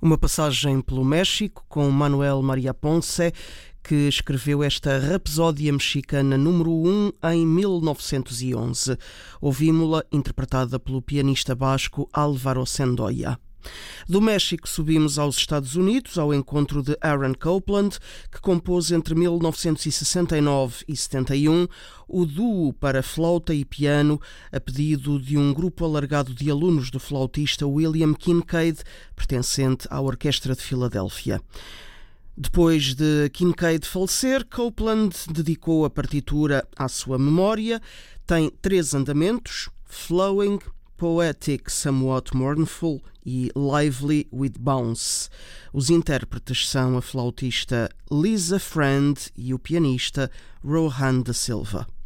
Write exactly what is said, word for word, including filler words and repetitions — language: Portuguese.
Uma passagem pelo México com Manuel María Ponce, que escreveu esta Rapsódia Mexicana número um em mil novecentos e onze. Ouvimos-la interpretada pelo pianista basco Álvaro Sendoya. Do México subimos aos Estados Unidos, ao encontro de Aaron Copland, que compôs entre mil novecentos e sessenta e nove e setenta e um o duo para flauta e piano a pedido de um grupo alargado de alunos do flautista William Kincaid, pertencente à Orquestra de Filadélfia. Depois de Kincaid falecer, Copland dedicou a partitura à sua memória. Tem três andamentos: Flowing, Poetic, Somewhat Mournful e Lively with Bounce. Os intérpretes são a flautista Lisa Friend e o pianista Rohan da Silva.